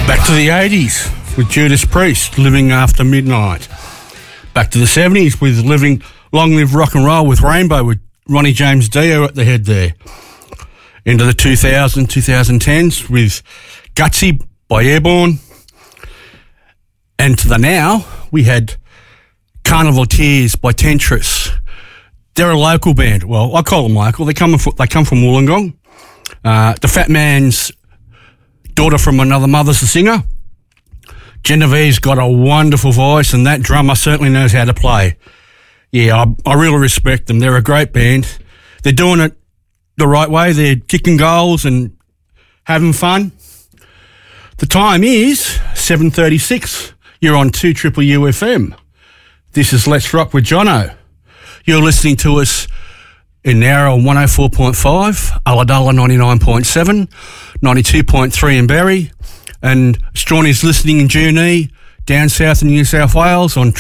Back to the 80s with Judas Priest, Living After Midnight. Back to the 70s with Long Live Rock and Roll with Rainbow with Ronnie James Dio at the head there. Into the 2010s with Gutsy by Airborne. And to the now, we had Carnival Tears by Tentris. They're a local band. Well, I call them local. They come from Wollongong. The Fat Man's daughter from another mother's the singer. Genevieve's got a wonderful voice, and that drummer certainly knows how to play. Yeah, I really respect them. They're a great band. They're doing it the right way. They're kicking goals and having fun. The time is 7:36. You're on 2UU FM. This is Let's Rock with Jono. You're listening to us in Nowra on 104.5, Ulladulla 99.7, 92.3 in Berry, and Strawny's listening in Junee, down south in New South Wales on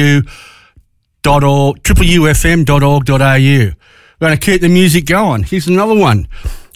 www.ufm.org.au. We're going to keep the music going. Here's another one.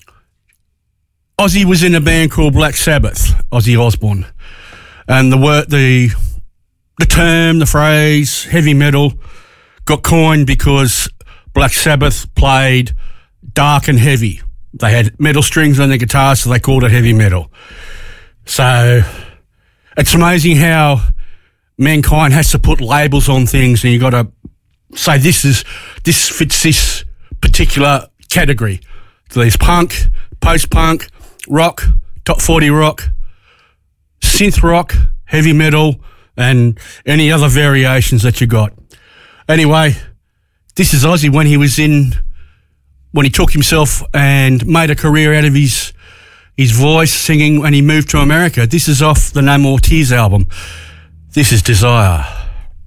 Ozzy was in a band called Black Sabbath, Ozzy Osbourne, and the term, the phrase, heavy metal got coined because Black Sabbath played dark and heavy. They had metal strings on their guitars, so they called it heavy metal. So it's amazing how mankind has to put labels on things, and you got to say this fits this particular category. So there's punk, post-punk, rock, top 40 rock, synth rock, heavy metal, and any other variations that you got. Anyway, this is Ozzy when he took himself and made a career out of his voice singing when he moved to America. This is off the No More Tears album. This is Desire.